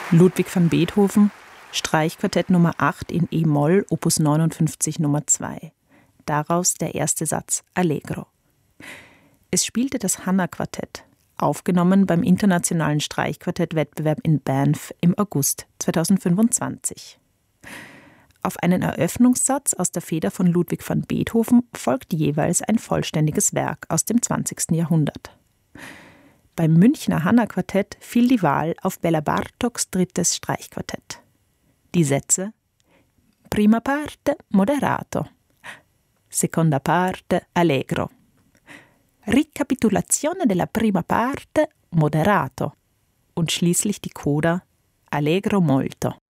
Ludwig van Beethoven, Streichquartett Nummer 8 in e-Moll, Opus 59 Nummer 2. Daraus der erste Satz Allegro. Es spielte das Hanna-Quartett, aufgenommen beim Internationalen Streichquartett-Wettbewerb in Banff im August 2025. Auf einen Eröffnungssatz aus der Feder von Ludwig van Beethoven folgt jeweils ein vollständiges Werk aus dem 20. Jahrhundert. Beim Münchner Hanna-Quartett fiel die Wahl auf Bela Bartoks drittes Streichquartett. Die Sätze: Prima parte moderato, seconda parte allegro, Ricapitulazione della prima parte moderato und schließlich die Coda Allegro molto.